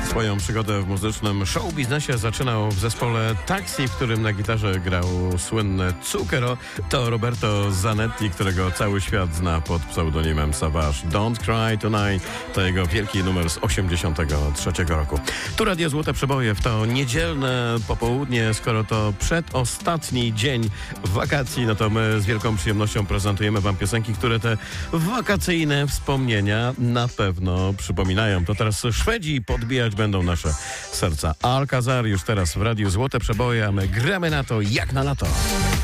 Swoją przygodę w muzycznym showbiznesie zaczynał w zespole Taxi, w którym na gitarze grał słynny Zucchero. To Roberto Zanetti, którego cały świat zna pod pseudonimem Savage. Don't Cry Tonight to jego wielki numer z 1983 roku. Tu Radio Złote Przeboje w to niedzielne popołudnie. Skoro to przedostatni dzień wakacji, no to my z wielką przyjemnością prezentujemy wam piosenki, które te wakacyjne wspomnienia na pewno przypominają. To teraz Szwedzi podbijać będą nasze serca. Alcazar już teraz w Radiu Złote Przeboje, a my gramy na to jak na lato.